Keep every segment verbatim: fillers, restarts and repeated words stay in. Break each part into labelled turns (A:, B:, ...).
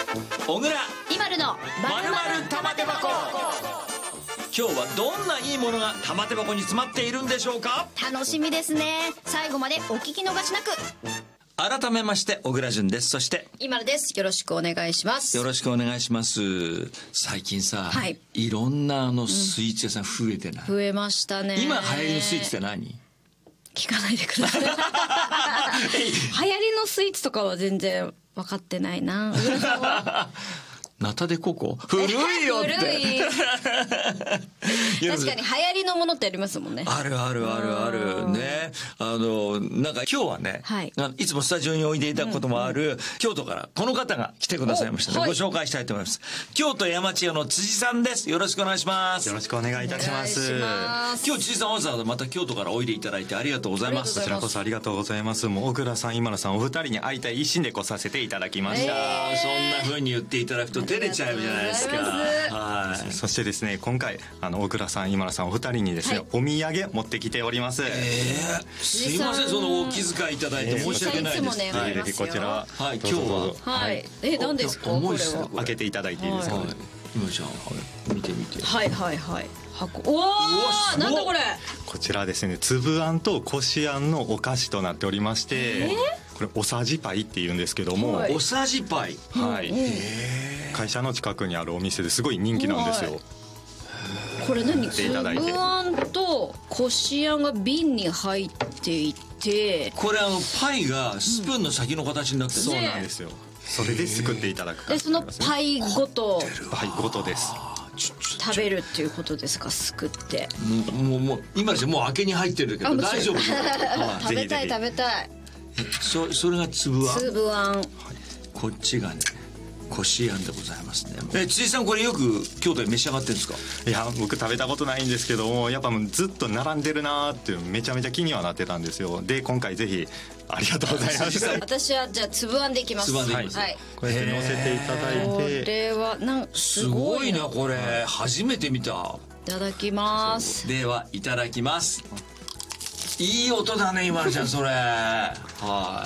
A: 小倉
B: 今るの
A: まるまる玉手箱。今日はどんないいものが玉手箱に詰まっているんでしょうか。
B: 楽しみですね。最後までお聞き逃しなく。
A: 改めまして小倉淳です。そして
B: 今るです。よろしくお願いします。
A: よろしくお願いします。最近さ、
B: はい、
A: いろんなあのスイーツ屋さん増えてない、
B: うん、増えましたね。
A: 今流行りのスイーツって何？
B: 聞かないでください。流行りのスイーツとかは全然分かってないな。小倉さんは
A: ナタデココ古いよって
B: 古い確かに流行りのものってありますもんね。
A: あるあるあるあるね。あのなんか今日はね、はい、いつもスタジオにおいでいただくこともある、うんうん、京都からこの方が来てくださいましたので、はい、ご紹介したいと思います。京都山千代の辻さんです。よろしくお願いします。
C: よろしくお願いいたします。
A: 今日辻さんわざわざまた京都からおいでいただいてありがとうございます。
C: こちらこそありがとうございます。もう小倉さん今野さんお二人に会いたい一心で来させていただきました、
A: えー、そんな風に言っていただくと照れちゃうじゃないですか。
C: はい。そしてですね今回あの小倉さん今野さんお二人にですね、はい、お土産持ってきております。
A: えー、すいませんそのお気遣いいただいて申し訳ないです。
B: えー、
C: ね、こちら、
A: はい、今日は
B: はい、え何ですかこれは。
C: 開けていただいていいですか。はい、
A: 今ちゃん、はい、見てみて。
B: はいはいはい。箱。うわー、なんだこれ。
C: こちらですね粒あんとこしあんのお菓子となっておりまして、えー、これおさじパイっていうんですけども、
A: おさじパイ、
C: はい、会社の近くにあるお店ですごい人気なんですよ。
B: これ何？粒あんとこしあんが瓶に入っていて、
A: これあのパイがスプーンの先の形になってる、
C: うん、そうなんですよ。それですくっていただく感
B: じで、そのパイごと
C: パイごとです
B: 食べるっていうことですか。すくって
A: もうもう今じゃもう開けに入ってるけど大丈夫ですか。
B: 食べたい食べたい。
A: そ, それが粒あん。
B: 粒あん、はい、
A: こっちがねこしあんでございますね。え辻さんこれよく京都で召し上がってるんですか。
C: いや僕食べたことないんですけどもやっぱもうずっと並んでるなーってめちゃめちゃ気にはなってたんですよ。で今回ぜひありがとうございます。
B: 私はじゃあ粒あんでいきます。
A: 粒あんでいきます、
B: はい、
C: こうやって乗せていただいて。
B: これはなん
A: すごいなこれ、はい、初めて見た。
B: いただきます。
A: ではいただきます。いい音だね今のちゃんそれ。はい、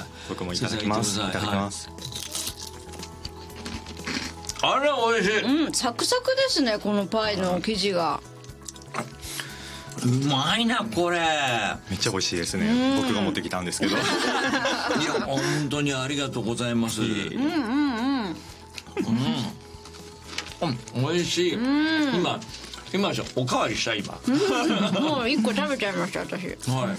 C: 僕もいただきます。いただきます。
A: あれ美味しい。
B: うん、サクサクですねこのパイの生地が。
A: うまいなこれ。
C: めっちゃ美味しいですね。僕が持ってきたんですけど。いや
A: 本当にありがとうございます。うんうんうん。うん。美味しい。今今じゃおかわりした今。
B: もう一個食べちゃいました私。
A: はい。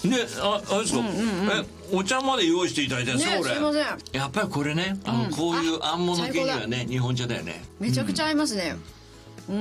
A: でああれですか。えお茶まで用意していただいたんですかこれ。
B: すいません。
A: やっぱりこれねあのこういうあんもの系にはね日本茶だよね。
B: めちゃくちゃ合いますね。うん。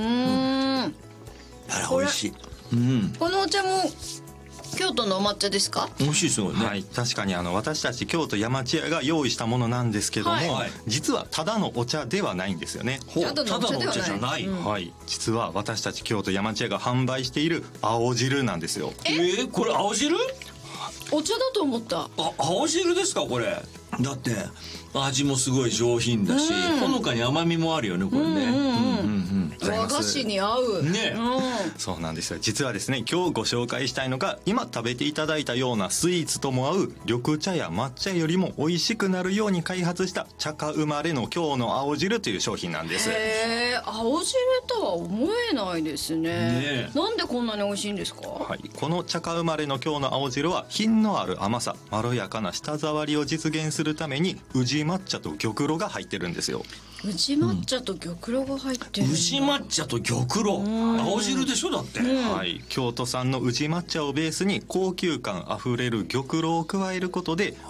A: あら美味しい。うん。
B: このお茶も京都のお抹茶ですか。
A: 美味しいですよね。
C: はい、確かにあの私たち京都山千屋が用意したものなんですけども、はい、実はただのお茶ではないんですよね。
A: ただのお茶じゃない、うん、
C: はい、実は私たち京都山千屋が販売している青汁なんですよ。
A: えー、これ青汁？
B: お茶だと思った。
A: あ、青汁ですかこれ。だって味もすごい上品だし、うん、ほのかに甘みもあるよねこれね。
B: 和菓子に合う
A: ね、
C: うん、そうなんですよ。実はですね今日ご紹介したいのが今食べていただいたようなスイーツとも合う緑茶や抹茶よりも美味しくなるように開発した茶花生まれの京の青汁という商品なんです。
B: へー、青汁とは思えないです ね, ねなんでこんなに美味しいんですか。
C: はい、この茶花生まれの京の青汁は品のある甘さまろやかな舌触りを実現するために宇治抹茶と玉露が入ってるんですよ。
B: 宇治抹茶と玉露が入ってる、うん、
A: 宇治抹茶と玉露、青汁でしょだって、
C: うん、はい、京都産の宇治抹茶をベースに高級感あふれる玉露を加えることで